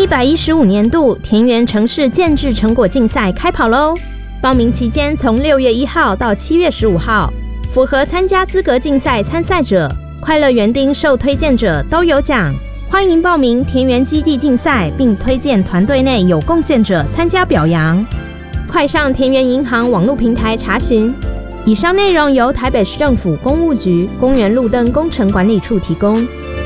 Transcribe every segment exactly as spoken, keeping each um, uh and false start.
百一十五年度田园城市建制成果竞赛开跑喽！报名期间从六月一号到七月十五号，符合参加资格竞赛参赛者、快乐园丁受推荐者都有奖。欢迎报名田园基地竞赛，并推荐团队内有贡献者参加表扬。快上田园银行网络平台查询。以上内容由台北市政府公务局公园路灯工程管理处提供。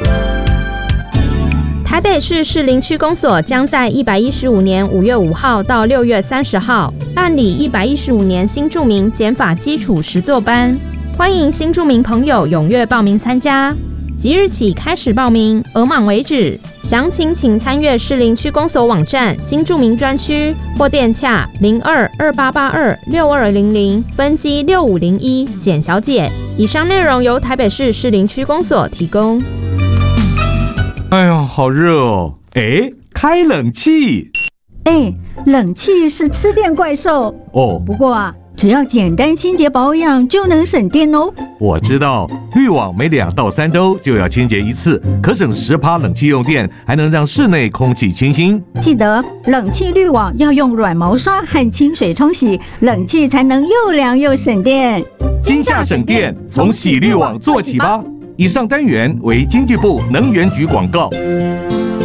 台北市士林区公所将在一百一十五年五月五号到六月三十号办理一百一十五年新住民减法基础实作班，欢迎新住民朋友踊跃报名参加。即日起开始报名，额满为止。详情请参阅士林区公所网站新住民专区或电洽零二二八八二六二零零分机六五零一简小姐。以上内容由台北市士林区公所提供。 哎呀，好热哦！哎，开冷气。 哎，冷气是吃电怪兽哦。 不过啊，只要简单清洁保养就能省电哦。 我知道，滤网每两到三周就要清洁一次，可省十趴冷气用电，还能让室内空气清新。 记得冷气滤网要用软毛刷和清水冲洗，冷气才能又凉又省电。 今夏省电，从洗滤网做起吧。以上单元为经济部能源局广告。